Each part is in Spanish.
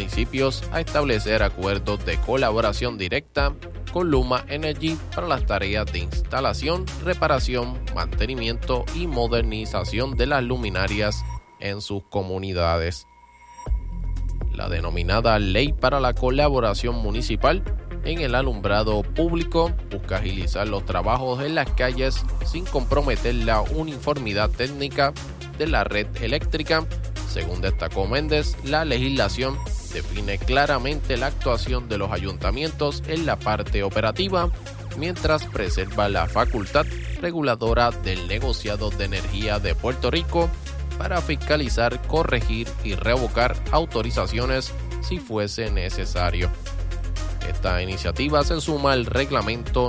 municipios a establecer acuerdos de colaboración directa con Luma Energy para las tareas de instalación, reparación, mantenimiento y modernización de las luminarias en sus comunidades. La denominada Ley para la Colaboración Municipal en el alumbrado público busca agilizar los trabajos en las calles sin comprometer la uniformidad técnica de la red eléctrica. Según destacó Méndez, la legislación define claramente la actuación de los ayuntamientos en la parte operativa, mientras preserva la facultad reguladora del negociado de energía de Puerto Rico para fiscalizar, corregir y revocar autorizaciones si fuese necesario. Esta iniciativa se suma al reglamento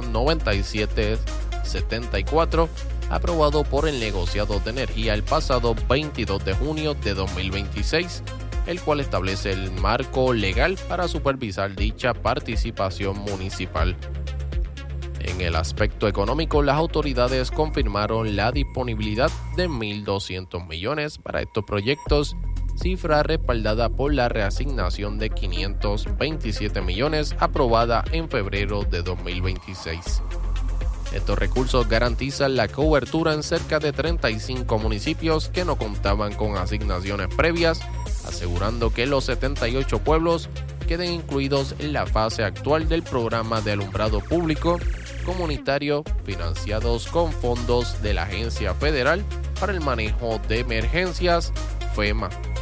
9774 aprobado por el negociado de energía el pasado 22 de junio de 2026, el cual establece el marco legal para supervisar dicha participación municipal. En el aspecto económico, las autoridades confirmaron la disponibilidad de 1.200 millones para estos proyectos, cifra respaldada por la reasignación de 527 millones aprobada en febrero de 2026. Estos recursos garantizan la cobertura en cerca de 35 municipios que no contaban con asignaciones previas, asegurando que los 78 pueblos queden incluidos en la fase actual del programa de alumbrado público comunitario financiados con fondos de la Agencia Federal para el Manejo de Emergencias, FEMA.